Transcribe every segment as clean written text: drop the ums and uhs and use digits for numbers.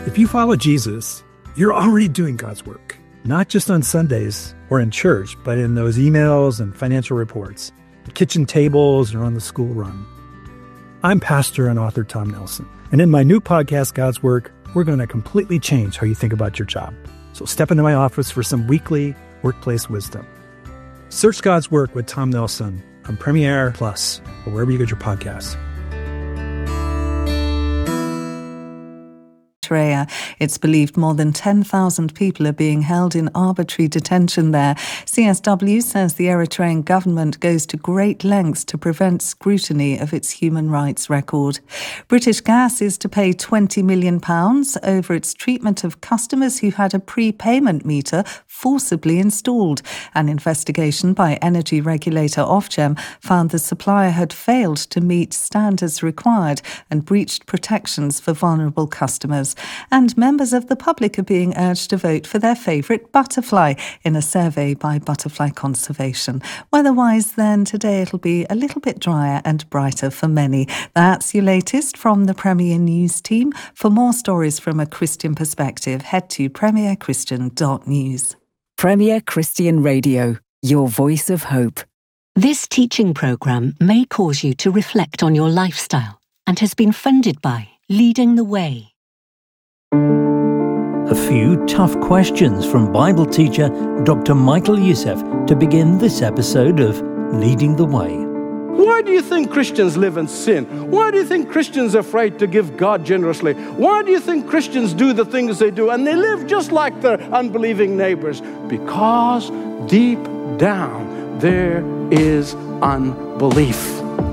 If you follow Jesus, you're already doing God's work, not just on Sundays or in church, but in those emails and financial reports, the kitchen tables, or on the school run. I'm pastor and author Tom Nelson, and in my new podcast, God's Work, we're going to completely change how you think about your job. So step into my office for some weekly workplace wisdom. Search God's Work with Tom Nelson on Premiere Plus or wherever you get your podcasts. It's believed more than 10,000 people are being held in arbitrary detention there. CSW says the Eritrean government goes to great lengths to prevent scrutiny of its human rights record. British Gas is to pay £20 million over its treatment of customers who had a prepayment meter forcibly installed. An investigation by energy regulator Ofgem found the supplier had failed to meet standards required and breached protections for vulnerable customers. And members of the public are being urged to vote for their favourite butterfly in a survey by Butterfly Conservation. Weather-wise then, today it'll be a little bit drier and brighter for many. That's your latest from the Premier News team. For more stories from a Christian perspective, head to premierchristian.news. Premier Christian Radio, your voice of hope. This teaching programme may cause you to reflect on your lifestyle and has been funded by Leading the Way. A few tough questions from Bible teacher Dr. Michael Youssef to begin this episode of Leading the Way. Why do you think Christians live in sin? Why do you think Christians are afraid to give God generously? Why do you think Christians do the things they do and they live just like their unbelieving neighbors? Because deep down there is unbelief.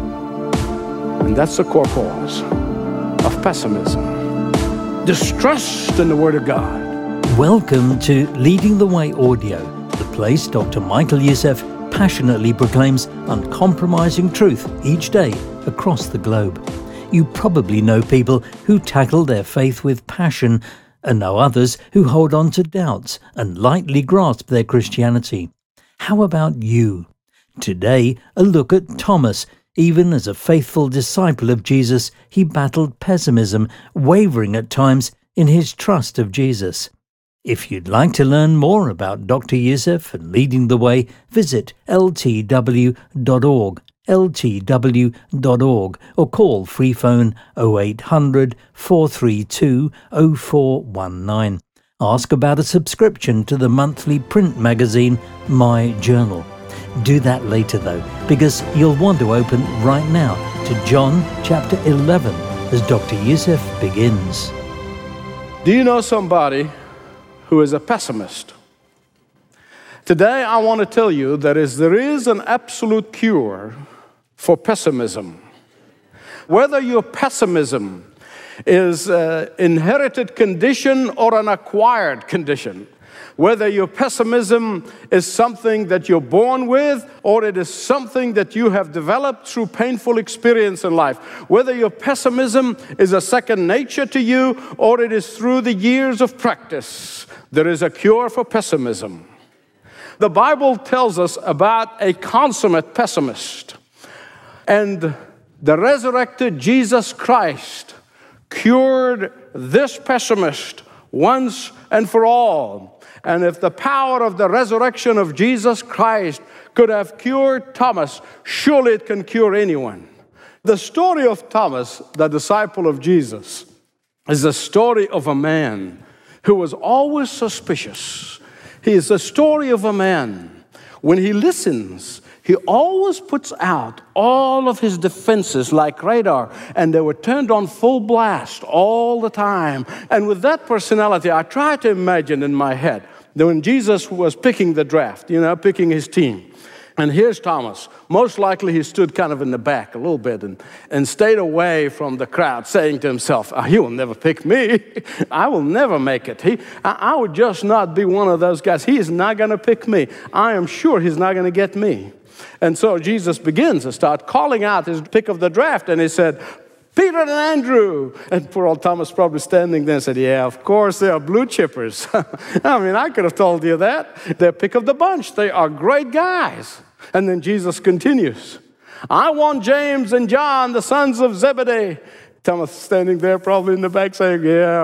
And that's the core cause of pessimism. Distrust in the Word of God. Welcome to Leading the Way Audio, the place Dr. Michael Youssef passionately proclaims uncompromising truth each day across the globe. You probably know people who tackle their faith with passion and know others who hold on to doubts and lightly grasp their Christianity. How about you? Today, a look at Thomas. Even as a faithful disciple of Jesus, he battled pessimism, wavering at times in his trust of Jesus. If you'd like to learn more about Dr. Youssef and Leading the Way, visit ltw.org, ltw.org, or call free phone 0800 432 0419. Ask about a subscription to the monthly print magazine, My Journal. Do that later though, because you'll want to open right now to John chapter 11 as Dr. Youssef begins. Do you know somebody who is a pessimist? Today I want to tell you that there is an absolute cure for pessimism. Whether your pessimism is an inherited condition or an acquired condition, whether your pessimism is something that you're born with or it is something that you have developed through painful experience in life, whether your pessimism is a second nature to you or it is through the years of practice, there is a cure for pessimism. The Bible tells us about a consummate pessimist, and the resurrected Jesus Christ cured this pessimist once and for all. And if the power of the resurrection of Jesus Christ could have cured Thomas, surely it can cure anyone. The story of Thomas, the disciple of Jesus, is the story of a man who was always suspicious. He is the story of a man. When he listens, he always puts out all of his defenses like radar, and they were turned on full blast all the time. And with that personality, I try to imagine in my head that when Jesus was picking the draft, picking his team, and here's Thomas. Most likely he stood kind of in the back a little bit and stayed away from the crowd, saying to himself, he will never pick me. I will never make it. I would just not be one of those guys. He is not going to pick me. I am sure he's not going to get me. And so Jesus begins to start calling out his pick of the draft, and he said, Peter and Andrew. And poor old Thomas probably standing there and said, yeah, of course, they are blue chippers. I could have told you that. They're pick of the bunch. They are great guys. And then Jesus continues, I want James and John, the sons of Zebedee. Thomas standing there probably in the back saying, yeah,